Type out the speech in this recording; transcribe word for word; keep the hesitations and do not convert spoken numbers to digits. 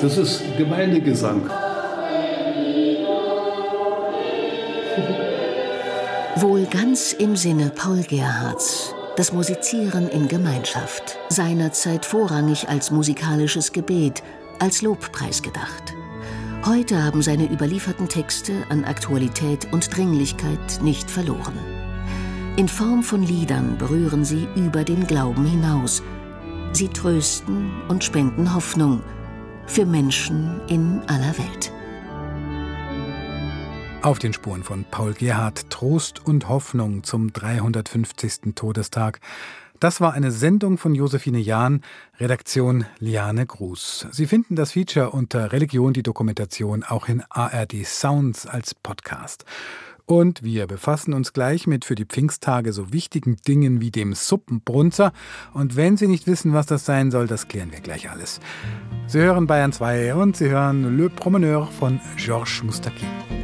Das ist Gemeindegesang. Wohl ganz im Sinne Paul Gerhardts, das Musizieren in Gemeinschaft, seinerzeit vorrangig als musikalisches Gebet, als Lobpreis gedacht. Heute haben seine überlieferten Texte an Aktualität und Dringlichkeit nicht verloren. In Form von Liedern berühren sie über den Glauben hinaus. Sie trösten und spenden Hoffnung für Menschen in aller Welt. Auf den Spuren von Paul Gerhardt, Trost und Hoffnung zum dreihundertfünfzigsten Todestag. Das war eine Sendung von Josephine Jahn, Redaktion Liane Gruß. Sie finden das Feature unter Religion, die Dokumentation auch in A R D Sounds als Podcast. Und wir befassen uns gleich mit für die Pfingsttage so wichtigen Dingen wie dem Suppenbrunzer. Und wenn Sie nicht wissen, was das sein soll, das klären wir gleich alles. Sie hören Bayern zwei und Sie hören Le Promeneur von Georges Moustaki.